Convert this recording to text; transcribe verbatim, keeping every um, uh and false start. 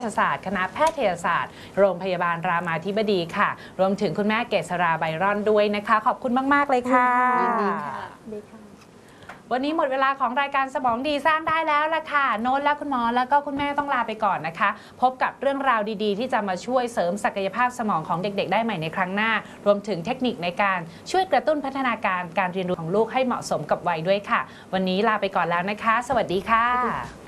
ศาสตร์คณะแพทยศาสตร์โรงพยาบาลรามาธิบดีค่ะรวมถึงคุณแม่เกษราไบรอนด้วยนะคะขอบคุณมากๆเลยค่ะยินดีค่ะดีค่ะวันนี้หมดเวลาของรายการสมองดีสร้างได้แล้วล่ะค่ะโน้ตและคุณหมอแล้วก็คุณแม่ต้องลาไปก่อนนะคะพบกับเรื่องราวดีๆที่จะมาช่วยเสริมศักยภาพสมองของเด็กๆได้ใหม่ในครั้งหน้ารวมถึงเทคนิคในการช่วยกระตุ้นพัฒนาการการเรียนรู้ของลูกให้เหมาะสมกับวัยด้วยค่ะวันนี้ลาไปก่อนแล้วนะคะสวัสดีค่ะ